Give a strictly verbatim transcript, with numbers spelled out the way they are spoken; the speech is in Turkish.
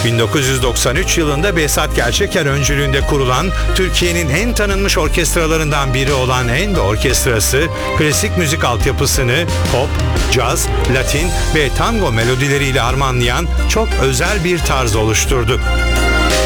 bin dokuz yüz doksan üç yılında Behzat Gerçeker öncülüğünde kurulan Türkiye'nin en tanınmış orkestralarından biri olan Endo Orkestrası, klasik müzik altyapısını pop, caz, latin ve tango melodileriyle harmanlayan çok özel bir tarz oluşturdu.